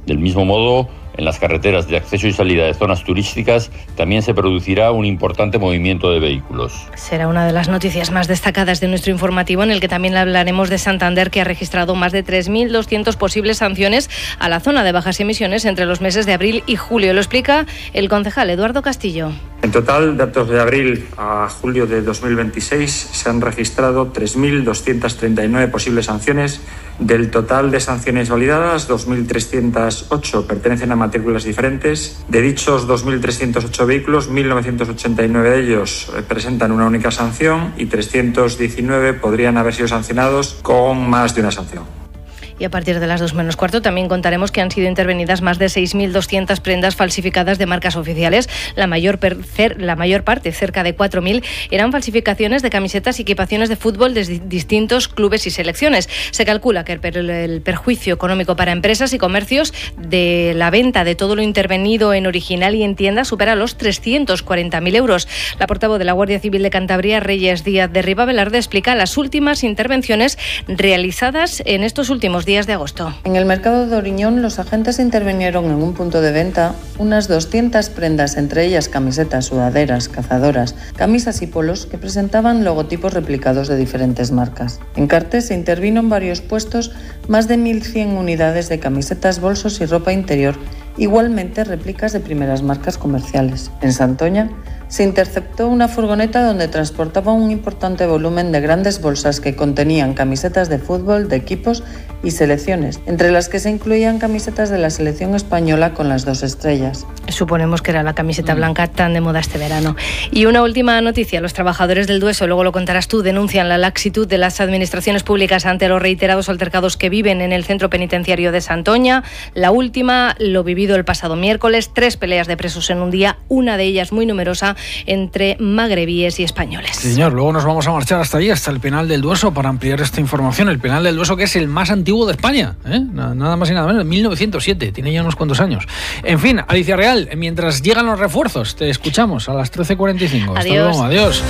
Del mismo modo, en las carreteras de acceso y salida de zonas turísticas también se producirá un importante movimiento de vehículos. Será una de las noticias más destacadas de nuestro informativo, en el que también hablaremos de Santander, que ha registrado más de 3.200 posibles sanciones a la zona de bajas emisiones entre los meses de abril y julio. Lo explica el concejal Eduardo Castillo. En total, datos de abril a julio de 2026, se han registrado 3.239 posibles sanciones. Del total de sanciones validadas, 2.308 pertenecen a matrículas diferentes. De dichos 2.308 vehículos, 1.989 de ellos presentan una única sanción y 319 podrían haber sido sancionados con más de una sanción. Y a partir de las 2:45 también contaremos que han sido intervenidas más de 6.200 prendas falsificadas de marcas oficiales. La mayor parte, cerca de 4.000, eran falsificaciones de camisetas y equipaciones de fútbol de distintos clubes y selecciones. Se calcula que el perjuicio económico para empresas y comercios de la venta de todo lo intervenido en original y en tienda supera los 340.000 euros. La portavoz de la Guardia Civil de Cantabria, Reyes Díaz de Ribavelarde, explica las últimas intervenciones realizadas en estos últimos días de agosto. En el mercado de Oriñón, los agentes intervinieron en un punto de venta unas 200 prendas, entre ellas camisetas, sudaderas, cazadoras, camisas y polos que presentaban logotipos replicados de diferentes marcas. En Cartes se intervino en varios puestos más de 1.100 unidades de camisetas, bolsos y ropa interior, igualmente réplicas de primeras marcas comerciales. En Santoña se interceptó una furgoneta donde transportaba un importante volumen de grandes bolsas que contenían camisetas de fútbol, de equipos y selecciones, entre las que se incluían camisetas de la selección española con las 2 estrellas. Suponemos que era la camiseta blanca tan de moda este verano. Y una última noticia: los trabajadores del Dueso, luego lo contarás tú, denuncian la laxitud de las administraciones públicas ante los reiterados altercados que viven en el centro penitenciario de Santoña. La última, lo vivido el pasado miércoles, 3 peleas de presos en un día, una de ellas muy numerosa, entre magrebíes y españoles. Sí, señor, luego nos vamos a marchar hasta allí, hasta el Penal del Dueso, para ampliar esta información. El Penal del Dueso, que es el más antiguo de España, nada más y nada menos, 1907, tiene ya unos cuantos años. En fin, Alicia Real, mientras llegan los refuerzos, te escuchamos a las 13:45. Adiós. Hasta luego, adiós.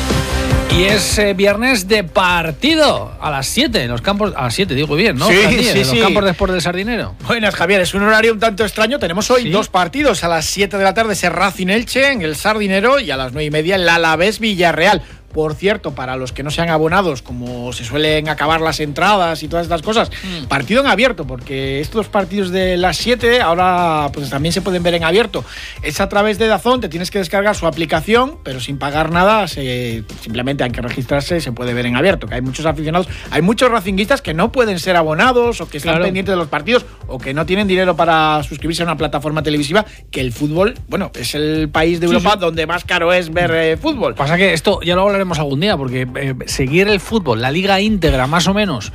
Y es viernes de partido a las 7 en los campos. A las 7, digo bien, ¿no? Sí, en los campos después del Sardinero. Buenas, Javier. Es un horario un tanto extraño. Tenemos hoy 2 partidos. A las 7 de la tarde ese Racing Elche en el Sardinero y a las 9:30 el Alavés Villarreal. Por cierto, para los que no sean abonados, como se suelen acabar las entradas y todas estas cosas, partido en abierto, porque estos partidos de las 7 ahora pues también se pueden ver en abierto. Es a través de DAZN, te tienes que descargar su aplicación, pero sin pagar nada, simplemente hay que registrarse, se puede ver en abierto, que hay muchos aficionados, hay muchos racinguistas que no pueden ser abonados o que están pendientes de los partidos o que no tienen dinero para suscribirse a una plataforma televisiva, que el fútbol, bueno, es el país de Europa donde más caro es ver fútbol. Pasa que esto ya lo hablaremos algún día, porque seguir el fútbol, la liga íntegra más o menos,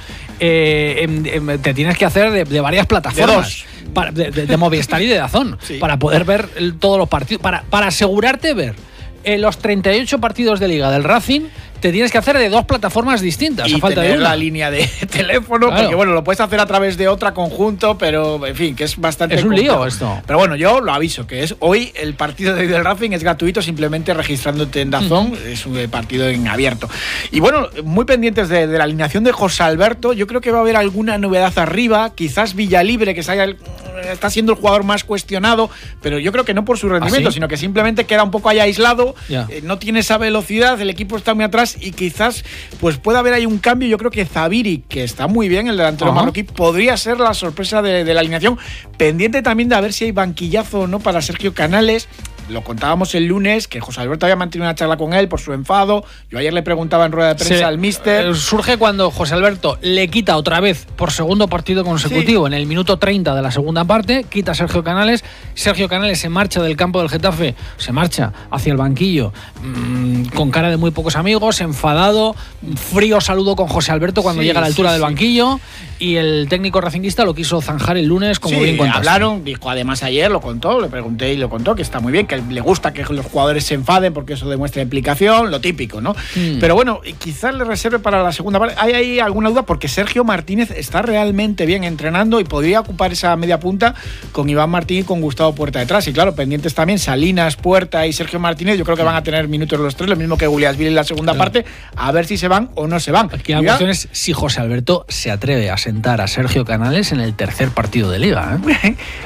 te tienes que hacer de varias plataformas, de Movistar y de DAZN, para poder ver todos los partidos, para asegurarte ver los 38 partidos de liga del Racing. Te tienes que hacer de 2 plataformas distintas, y a falta tener de una. la línea de teléfono, porque bueno, lo puedes hacer a través de otra conjunto, pero en fin, que es bastante es un complejo. lío esto. Pero bueno, yo lo aviso, que es hoy el partido del Racing es gratuito, simplemente registrándote en DAZN, es un partido en abierto. Y bueno, muy pendientes de la alineación de José Alberto. Yo creo que va a haber alguna novedad arriba, quizás Villalibre, que está siendo el jugador más cuestionado, pero yo creo que no por su rendimiento, sino que simplemente queda un poco ahí aislado, no tiene esa velocidad, el equipo está muy atrás y quizás pues pueda haber ahí un cambio. Yo creo que Zaviri, que está muy bien, el delantero marroquí, podría ser la sorpresa de la alineación, pendiente también de a ver si hay banquillazo o no para Sergio Canales. Lo contábamos el lunes, que José Alberto había mantenido una charla con él por su enfado. Yo ayer le preguntaba en rueda de prensa al míster. Surge cuando José Alberto le quita otra vez por segundo partido consecutivo, en el minuto 30 de la segunda parte, quita a Sergio Canales. Sergio Canales se marcha del campo del Getafe, se marcha hacia el banquillo con cara de muy pocos amigos, enfadado, frío saludo con José Alberto cuando llega a la altura del banquillo. Y el técnico racinguista lo quiso zanjar el lunes, como bien contaste. Hablaron, dijo además ayer, lo contó, le pregunté y lo contó, que está muy bien, que le gusta que los jugadores se enfaden porque eso demuestra implicación, lo típico, ¿no? Pero bueno, quizás le reserve para la segunda parte. ¿Hay ahí alguna duda? Porque Sergio Martínez está realmente bien entrenando y podría ocupar esa media punta con Iván Martín y con Gustavo Puerta detrás. Y claro, pendientes también Salinas, Puerta y Sergio Martínez. Yo creo que van a tener minutos los 3, lo mismo que Guliasvili en la segunda parte, a ver si se van o no se van. Aquí la cuestión es si José Alberto se atreve a sentar a Sergio Canales en el tercer partido de liga,